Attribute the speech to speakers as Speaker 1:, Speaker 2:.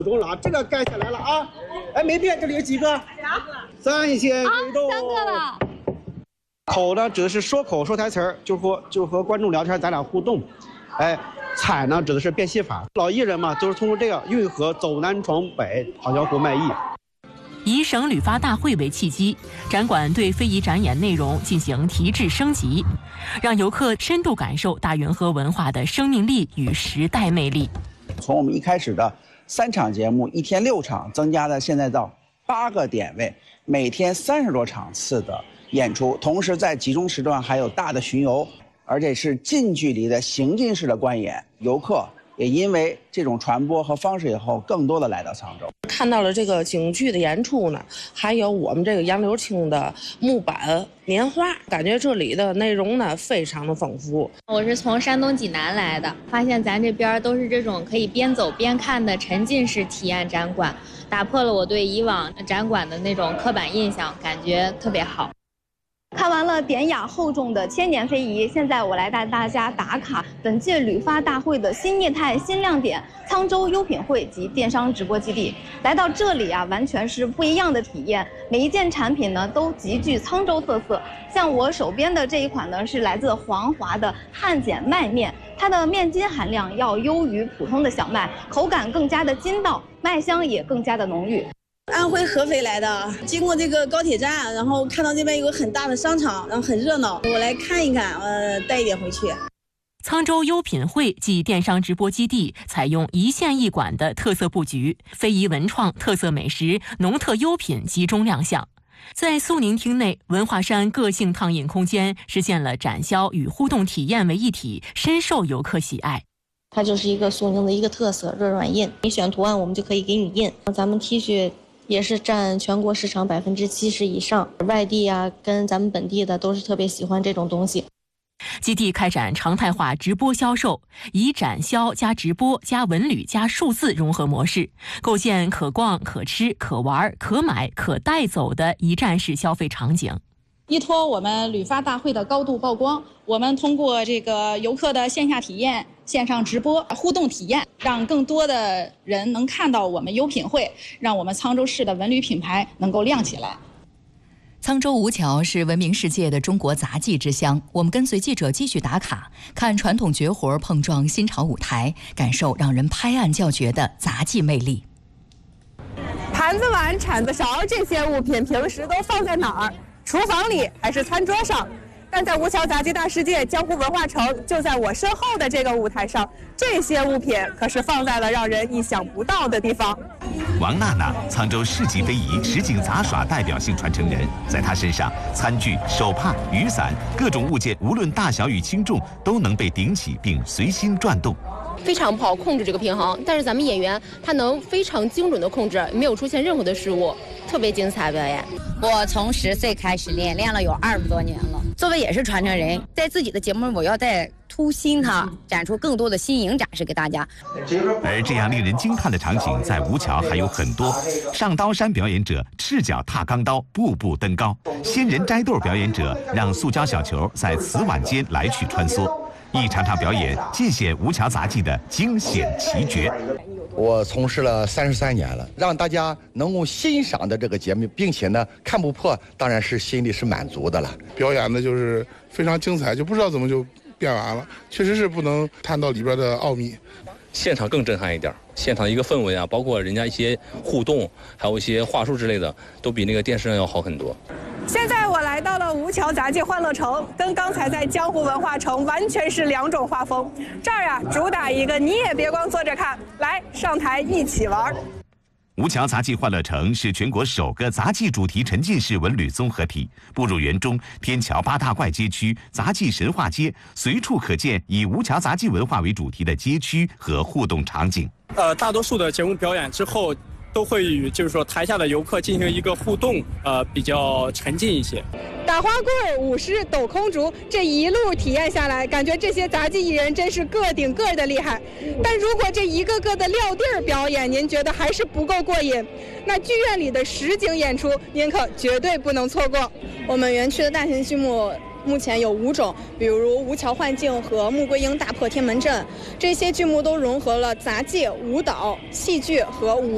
Speaker 1: 中了，这个盖下来了啊！哎，没变，这里有几个？2个。3线水动。
Speaker 2: 3个了。
Speaker 1: 口呢指的是说口说台词儿，就和观众聊天，咱俩互动。哎，采呢指的是变戏法。老艺人嘛，都是通过这个运河走南闯北，讨江湖卖艺。
Speaker 3: 以省旅发大会为契机，展馆对非遗展演内容进行提质升级，让游客深度感受大运河文化的生命力与时代魅力。
Speaker 4: 从我们一开始的3场节目，1天6场，增加了现在到8个点位，每天30多场次的演出，同时在集中时段还有大的巡游，而且是近距离的行进式的观演，游客也因为这种传播和方式以后，更多的来到沧州，
Speaker 5: 看到了这个京剧的演出呢，还有我们这个杨柳青的木板年画，感觉这里的内容呢非常的丰富。
Speaker 6: 我是从山东济南来的，发现咱这边都是这种可以边走边看的沉浸式体验展馆，打破了我对以往展馆的那种刻板印象，感觉特别好。
Speaker 2: 看完了典雅厚重的千年非遗，现在我来带大家打卡本届旅发大会的新业态、新亮点——沧州优品汇及电商直播基地。来到这里啊，完全是不一样的体验。每一件产品呢，都极具沧州特色。像我手边的这一款呢，是来自黄华的汉碱麦面，它的面筋含量要优于普通的小麦，口感更加的筋道，麦香也更加的浓郁。
Speaker 7: 安徽合肥来的，经过这个高铁站，然后看到这边有个很大的商场，然后很热闹，我来看一看，带一点回去。
Speaker 3: 沧州优品汇暨电商直播基地采用一线一馆的特色布局，非遗文创、特色美食、农特优品集中亮相。在苏宁厅内，文化山个性烫印空间实现了展销与互动体验为一体，深受游客喜爱。
Speaker 8: 它就是一个苏宁的一个特色热软印，你选图案我们就可以给你印。咱们 T 恤也是占全国市场70%以上，外地啊跟咱们本地的都是特别喜欢这种东西。
Speaker 3: 基地开展常态化直播销售，以展销加直播加文旅加数字融合模式，构建可逛可吃可玩可买可带走的一站式消费场景。
Speaker 9: 依托我们旅发大会的高度曝光，我们通过这个游客的线下体验、线上直播、互动体验，让更多的人能看到我们优品汇，让我们沧州市的文旅品牌能够亮起来。
Speaker 10: 沧州吴桥是闻名世界的中国杂技之乡，我们跟随记者继续打卡，看传统绝活碰撞新潮舞台，感受让人拍案叫绝的杂技魅力。
Speaker 11: 盘子碗、铲子勺这些物品平时都放在哪儿？厨房里还是餐桌上？但在吴桥杂技大世界江湖文化城就在我身后的这个舞台上，这些物品可是放在了让人意想不到的地方。
Speaker 12: 王娜娜，沧州市级非遗实景杂耍代表性传承人，在她身上，餐具、手帕、雨伞各种物件，无论大小与轻重，都能被顶起并随心转动。
Speaker 13: 非常不好控制这个平衡，但是咱们演员他能非常精准的控制，没有出现任何的失误，特别精彩表演。
Speaker 14: 我从10岁开始练了有20多年了。作为也是传承人，在自己的节目我要再突新它，展出更多的新颖展示给大家。
Speaker 12: 而这样令人惊叹的场景在吴桥还有很多。上刀山表演者赤脚踏钢刀，步步登高；仙人摘豆表演者让塑胶小球在瓷碗间来去穿梭。一场场表演尽显吴桥杂技的惊险奇绝。
Speaker 15: 我从事了33年了，让大家能够欣赏的这个节目，并且呢看不破，当然是心里是满足的了。
Speaker 16: 表演的就是非常精彩，就不知道怎么就变完了，确实是不能探到里边的奥秘。
Speaker 17: 现场更震撼一点，现场一个氛围啊，包括人家一些互动，还有一些话术之类的，都比那个电视上要好很多。
Speaker 11: 现在我来到了吴桥杂技欢乐城，跟刚才在江湖文化城完全是2种画风。这儿呀，主打一个你也别光坐着看，来上台一起玩。
Speaker 12: 吴桥杂技欢乐城是全国首个杂技主题沉浸式文旅综合体。步入园中，天桥8大怪街区、杂技神话街，随处可见以吴桥杂技文化为主题的街区和互动场景。
Speaker 18: 大多数的节目表演之后，都会与就是说台下的游客进行一个互动，比较沉浸一些。
Speaker 11: 打花棍、舞狮、抖空竹，这一路体验下来，感觉这些杂技艺人真是个顶个的厉害。但如果这一个个的撂地儿表演，您觉得还是不够过瘾，那剧院里的实景演出，您可绝对不能错过。
Speaker 19: 我们园区的大型剧目目前有5种，比如吴桥幻境和穆桂英大破天门阵，这些剧目都融合了杂技、舞蹈、戏剧和舞